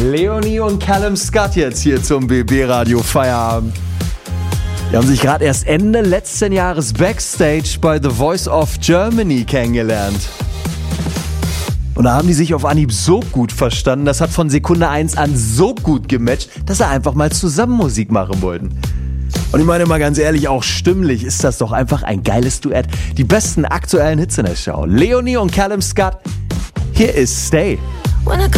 Leonie und Callum Scott jetzt hier zum BB-Radio Feierabend. Die haben sich gerade erst Ende letzten Jahres Backstage bei The Voice of Germany kennengelernt. Und da haben die sich auf Anhieb so gut verstanden, das hat von Sekunde 1 an so gut gematcht, dass sie einfach mal zusammen Musik machen wollten. Und ich meine mal ganz ehrlich, auch stimmlich ist das doch einfach ein geiles Duett. Die besten aktuellen Hits in der Show. Leonie und Callum Scott, hier ist Stay.